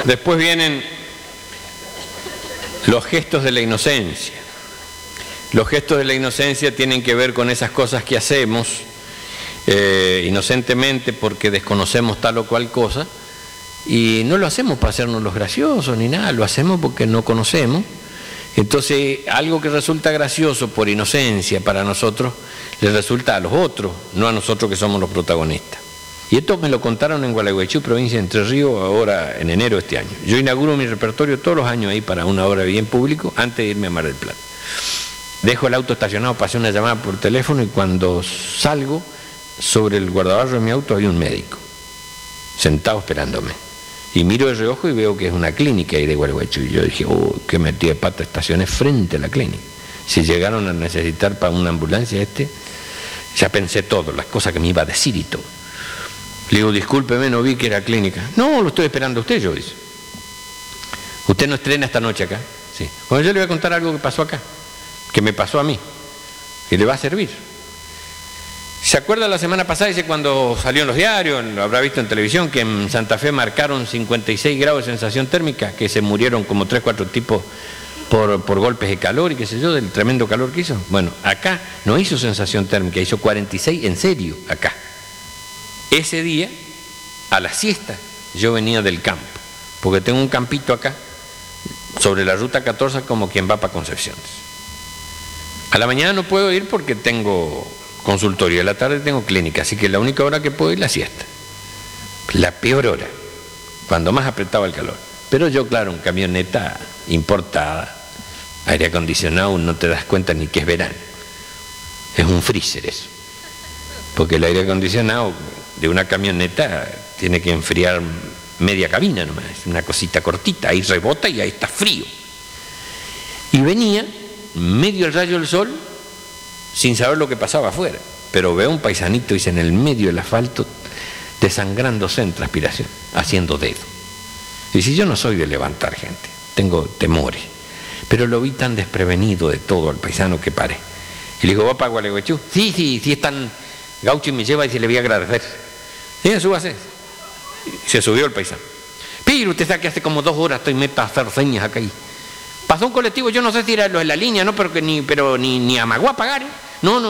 Después vienen los gestos de la inocencia. Los gestos de la inocencia tienen que ver con esas cosas que hacemos inocentemente porque desconocemos tal o cual cosa, y no lo hacemos para hacernos los graciosos ni nada, lo hacemos porque no conocemos. Entonces algo que resulta gracioso por inocencia para nosotros le resulta a los otros, no a nosotros que somos los protagonistas. Y esto me lo contaron en Gualeguaychú, provincia de Entre Ríos, ahora en enero de este año. Yo inauguro mi repertorio todos los años ahí para una hora de bien público antes de irme a Mar del Plata. Dejo el auto estacionado para hacer una llamada por teléfono, y cuando salgo, sobre el guardabarro de mi auto hay un médico sentado esperándome. Y miro de reojo y veo que es una clínica ahí de Gualeguaychú. Y yo dije, qué metí de pata, estacioné frente a la clínica. Si llegaron a necesitar para una ambulancia ya pensé todo, las cosas que me iba a decir y todo. Le digo, discúlpeme, no vi que era clínica. No, lo estoy esperando a usted, yo dice. ¿Usted no estrena esta noche acá? Sí. Bueno, yo le voy a contar algo que pasó acá, que me pasó a mí, y le va a servir. ¿Se acuerda la semana pasada, dice, cuando salió en los diarios, lo habrá visto en televisión, que en Santa Fe marcaron 56 grados de sensación térmica, que se murieron como 3 o 4 tipos por golpes de calor y qué sé yo, del tremendo calor que hizo? Bueno, acá no hizo sensación térmica, hizo 46 en serio acá. Ese día, a la siesta, yo venía del campo, porque tengo un campito acá, sobre la ruta 14, como quien va para Concepción. A la mañana no puedo ir porque tengo consultorio, a la tarde tengo clínica, así que la única hora que puedo ir es la siesta. La peor hora, cuando más apretaba el calor. Pero yo, claro, en camioneta importada, aire acondicionado, no te das cuenta ni que es verano. Es un freezer eso. Porque el aire acondicionado de una camioneta tiene que enfriar media cabina nomás, una cosita cortita, ahí rebota y ahí está frío. Y venía medio el rayo del sol sin saber lo que pasaba afuera, pero veo un paisanito, dice, en el medio del asfalto, desangrándose en transpiración, haciendo dedo. Y si yo no soy de levantar gente, tengo temores, pero lo vi tan desprevenido de todo al paisano que paré. Y le digo, ¿va para Gualeguaychú? Sí, es tan gaucho y me lleva y se le voy a agradecer. Sí, súbase. Se subió el paisano. Pero usted sabe que hace como 2 horas estoy meta a hacer señas acá. Y pasó un colectivo, yo no sé si era lo de la línea, no, pero ni amagó a pagar. No,